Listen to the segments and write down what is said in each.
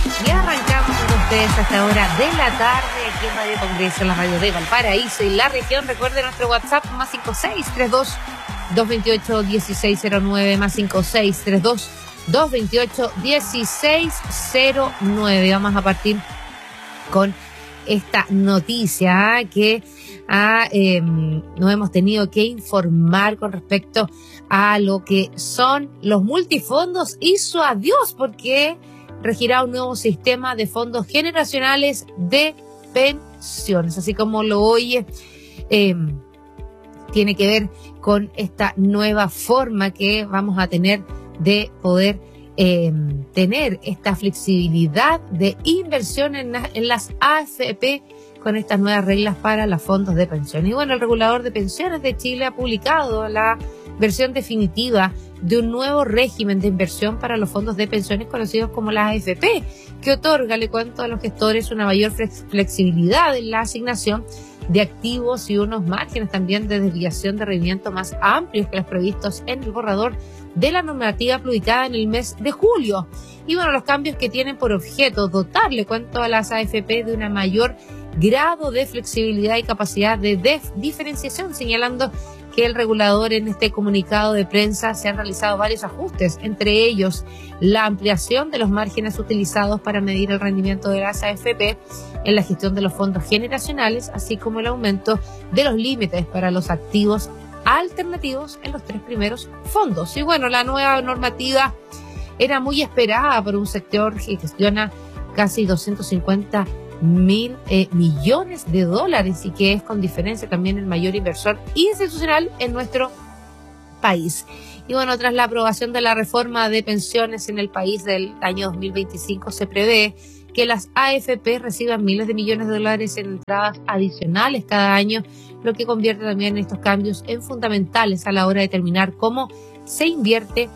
Y arrancamos con ustedes a esta hora de la tarde aquí en Radio Congreso, la radio de Valparaíso y la región. Recuerden nuestro WhatsApp más 5632-228-1609, más 5632-228-1609. Vamos a partir con esta noticia que nos hemos tenido que informar con respecto a lo que son los multifondos y su adiós, porque regirá un nuevo sistema de fondos generacionales de pensiones. Así como lo oye, tiene que ver con esta nueva forma que vamos a tener de poder tener esta flexibilidad de inversión en las AFP con estas nuevas reglas para los fondos de pensión. Y bueno, el regulador de pensiones de Chile ha publicado la versión definitiva de un nuevo régimen de inversión para los fondos de pensiones conocidos como las AFP, que otorga, le cuento, a los gestores una mayor flexibilidad en la asignación de activos y unos márgenes también de desviación de rendimiento más amplios que los previstos en el borrador de la normativa publicada en el mes de julio. Y bueno, los cambios que tienen por objeto dotar, le cuento, a las AFP de una mayor grado de flexibilidad y capacidad de diferenciación, señalando que el regulador en este comunicado de prensa se han realizado varios ajustes, entre ellos la ampliación de los márgenes utilizados para medir el rendimiento de las AFP en la gestión de los fondos generacionales, así como el aumento de los límites para los activos alternativos en los tres primeros fondos. Y bueno, la nueva normativa era muy esperada por un sector que gestiona casi 250 mil millones de dólares y que es con diferencia también el mayor inversor institucional en nuestro país. Y bueno, tras la aprobación de la reforma de pensiones en el país del año 2025, se prevé que las AFP reciban miles de millones de dólares en entradas adicionales cada año, lo que convierte también estos cambios en fundamentales a la hora de determinar cómo se invierte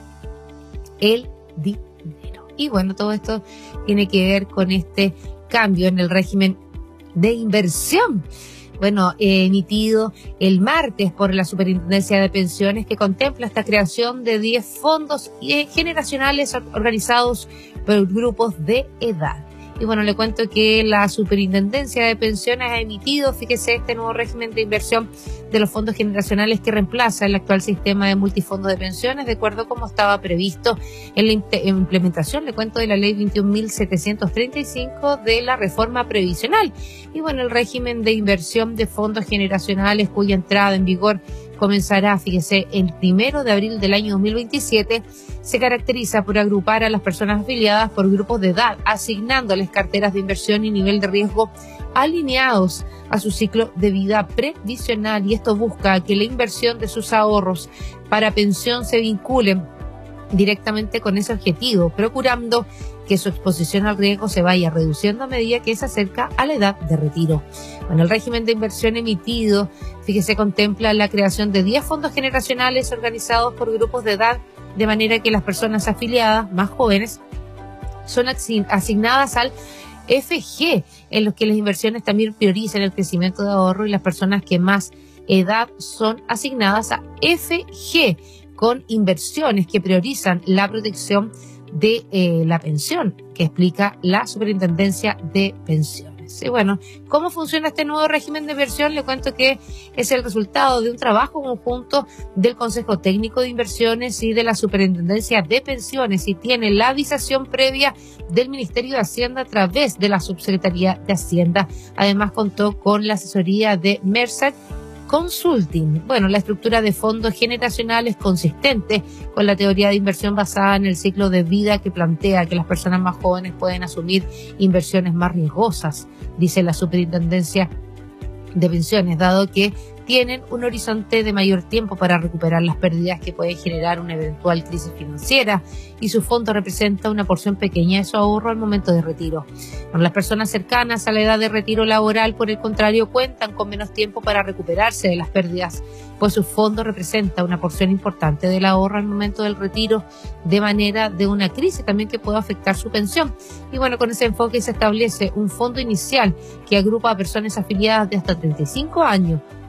el dinero. Y bueno, todo esto tiene que ver con este cambio en el régimen de inversión, bueno, emitido el martes por la Superintendencia de Pensiones, que contempla esta creación de 10 fondos generacionales organizados por grupos de edad. Y bueno, le cuento que la Superintendencia de Pensiones ha emitido, fíjese, este nuevo régimen de inversión de los fondos generacionales que reemplaza el actual sistema de multifondos de pensiones, de acuerdo como estaba previsto en la implementación, le cuento, de la ley 21.735 de la reforma previsional. Y bueno, el régimen de inversión de fondos generacionales, cuya entrada en vigor comenzará, fíjese, el 1 de abril del año 2027, se caracteriza por agrupar a las personas afiliadas por grupos de edad, asignándoles carteras de inversión y nivel de riesgo alineados a su ciclo de vida previsional. Y esto busca que la inversión de sus ahorros para pensión se vincule directamente con ese objetivo, procurando que su exposición al riesgo se vaya reduciendo a medida que se acerca a la edad de retiro. Bueno, el régimen de inversión emitido, fíjese, contempla la creación de 10 fondos generacionales organizados por grupos de edad, de manera que las personas afiliadas más jóvenes son asignadas al FG, en los que las inversiones también priorizan el crecimiento de ahorro, y las personas que más edad son asignadas a FG, con inversiones que priorizan la protección de la pensión, que explica la Superintendencia de Pensiones. Y bueno, ¿cómo funciona este nuevo régimen de inversión? Le cuento que es el resultado de un trabajo conjunto del Consejo Técnico de Inversiones y de la Superintendencia de Pensiones, y tiene la avisación previa del Ministerio de Hacienda a través de la Subsecretaría de Hacienda. Además, contó con la asesoría de Mercer Consulting. Bueno, la estructura de fondos generacionales consistente con la teoría de inversión basada en el ciclo de vida, que plantea que las personas más jóvenes pueden asumir inversiones más riesgosas, dice la Superintendencia de Pensiones, dado que tienen un horizonte de mayor tiempo para recuperar las pérdidas que puede generar una eventual crisis financiera, y su fondo representa una porción pequeña de su ahorro al momento de retiro. Bueno, las personas cercanas a la edad de retiro laboral, por el contrario, cuentan con menos tiempo para recuperarse de las pérdidas, pues su fondo representa una porción importante del ahorro al momento del retiro, de manera de una crisis también que puede afectar su pensión. Y bueno, con ese enfoque se establece un fondo inicial que agrupa a personas afiliadas de hasta 35 años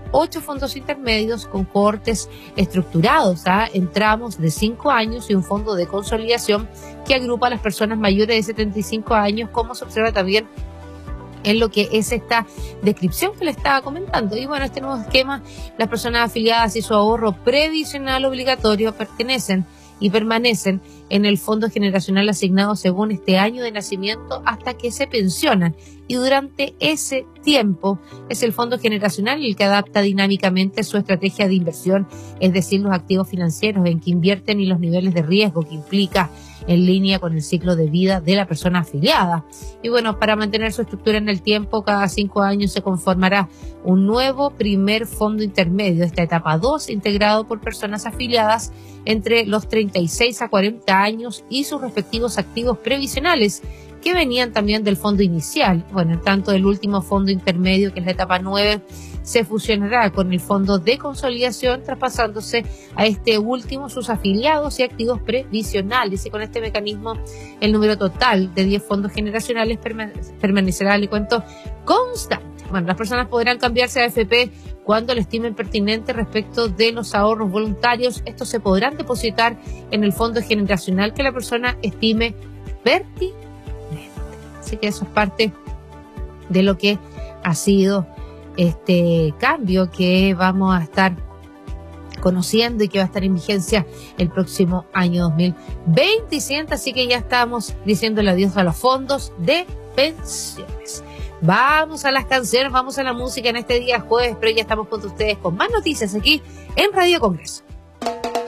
8 fondos intermedios con cohortes estructurados en tramos de 5 años y un fondo de consolidación que agrupa a las personas mayores de 75 años, como se observa también en lo que es esta descripción que le estaba comentando. Y bueno, este nuevo esquema, las personas afiliadas y su ahorro previsional obligatorio pertenecen y permanecen en el fondo generacional asignado según este año de nacimiento hasta que se pensionan. Y durante ese tiempo es el fondo generacional el que adapta dinámicamente su estrategia de inversión, es decir, los activos financieros en que invierten y los niveles de riesgo que implica, en línea con el ciclo de vida de la persona afiliada. Y bueno, para mantener su estructura en el tiempo, cada 5 años se conformará un nuevo primer fondo intermedio, esta etapa 2, integrado por personas afiliadas entre los 36 a 40 años y sus respectivos activos previsionales, que venían también del fondo inicial. Bueno, en tanto, el último fondo intermedio, que es la etapa 9, se fusionará con el fondo de consolidación, traspasándose a este último sus afiliados y activos previsionales. Y con este mecanismo, el número total de 10 fondos generacionales permanecerá, le cuento, constante. Bueno, las personas podrán cambiarse a AFP cuando lo estimen pertinente respecto de los ahorros voluntarios. Estos se podrán depositar en el fondo generacional que la persona estime pertinente. Así que eso es parte de lo que ha sido este cambio que vamos a estar conociendo y que va a estar en vigencia el próximo año 2027. Así que ya estamos diciéndole adiós a los fondos de pensiones. Vamos a las canciones, vamos a la música en este día jueves, pero ya estamos con ustedes con más noticias aquí en Radio Congreso.